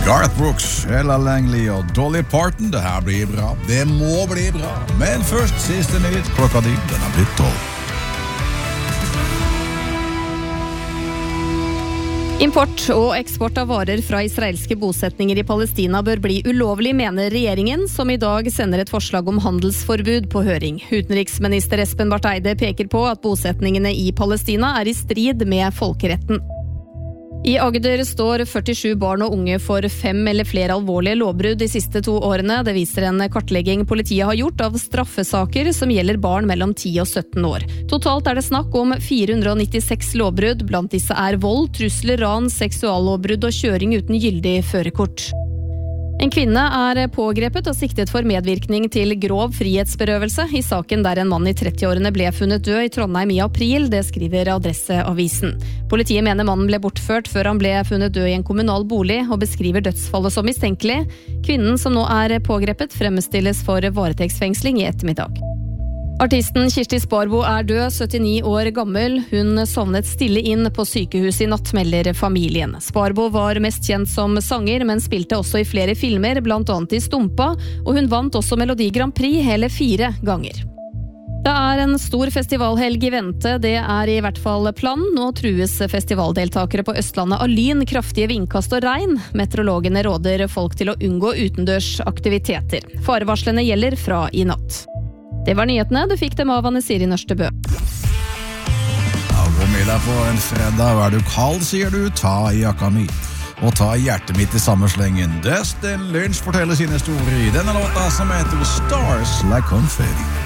Garth Brooks, Ella Langley og Dolly Parton. Det her blir bra. Det må bli bra. Men først siste nytt. Klokka di, den har blitt 12. Import og eksport av varer fra israelske bosetninger i Palestina bør bli ulovlig, mener regjeringen, som i dag sender et forslag om handelsforbud på høring. Utenriksminister Espen Barth Eide peker på at bosetningene i Palestina er i strid med folkeretten. I Agder står 47 barn og unge for 5 eller flere alvorlige lovbrudd de siste 2 årene. Det viser en kartlegging politiet har gjort av straffesaker som gjelder barn mellom 10 og 17 år. Totalt er det snakk om 496 lovbrudd. Blant disse er vold, trusler, ran, seksuallovbrudd og kjøring uten gyldig førerkort. En kvinne er pågrepet og siktet for medvirkning til grov frihetsberøvelse i saken der en mann i 30-årene ble funnet død i Trondheim i april, det skriver Adresseavisen. Politiet mener mannen ble bortført før han ble funnet død i en kommunal bolig og beskriver dødsfallet som mistenkelig. Kvinnen som nå er pågrepet fremstilles for varetektsfengsling i ettermiddag. Artisten Kirsti Sparbo er død, 79 år gammel. Hun sovnet stille inn på sykehuset i natt, melder familien. Sparbo var mest kjent som sanger, men spilte også i flere filmer, blant annet i Stumpa, og hun vant også Melodi Grand Prix hele 4 ganger. Det er en stor festivalhelg i vente, det er i hvert fall planen. Nå trues festivaldeltakere på Østlandet av lyn, kraftige vindkast og regn. Meteorologene råder folk til å unngå utendørs aktiviteter. Farevarslene gjelder fra i natt. Det var nyhetene, du fikk dem av Anne Siri Nørstebø. Ja, gå med deg på en fredag. Er du kald, sier du, ta i jakka mi. Og ta hjertet mitt i samme slengen. Dustin Lynch forteller sin historie i denne låta som heter Stars Like Confetti.